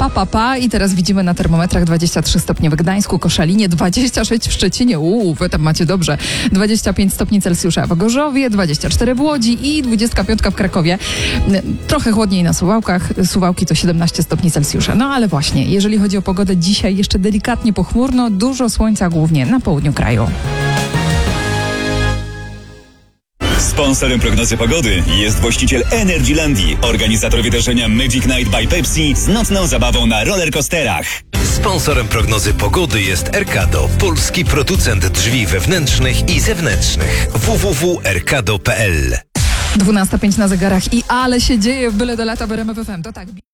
I teraz widzimy na termometrach 23 stopnie w Gdańsku, Koszalinie, 26 w Szczecinie, wy tam macie dobrze, 25 stopni Celsjusza w Gorzowie, 24 w Łodzi i 25 w Krakowie. Trochę chłodniej na Suwałkach, Suwałki to 17 stopni Celsjusza. No ale właśnie, jeżeli chodzi o pogodę, dzisiaj jeszcze delikatnie pochmurno, dużo słońca głównie na południu kraju. Sponsorem prognozy pogody jest właściciel Energylandii, organizator wydarzenia Magic Night by Pepsi z nocną zabawą na rollercoasterach. Sponsorem prognozy pogody jest Erkado, polski producent drzwi wewnętrznych i zewnętrznych. www.erkado.pl 12:05 na zegarach i ale się dzieje w Byle do lata w RMF FM. To tak.